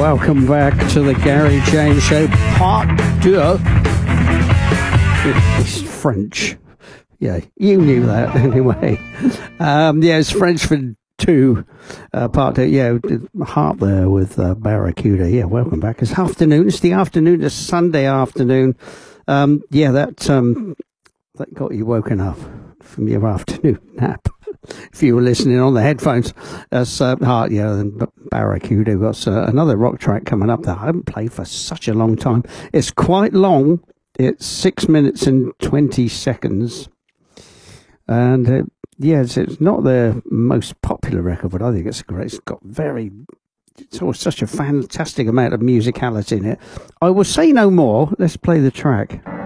welcome back to the Gary James Show, part 2. It's French. Yeah, you knew that anyway. Yeah, it's French for 2, part 2. Yeah, Heart there with Barracuda. Yeah, welcome back. It's afternoon. It's the afternoon. It's Sunday afternoon. Yeah, that got you woken up from your afternoon nap. If you were listening on the headphones, that's Heart, yeah, and Barracuda. We've got another rock track coming up that I haven't played for such a long time. It's quite long. It's 6 minutes and 20 seconds. And yeah, it's not their most popular record, but I think it's great. It's got it's always such a fantastic amount of musicality in it. I will say no more. Let's play the track.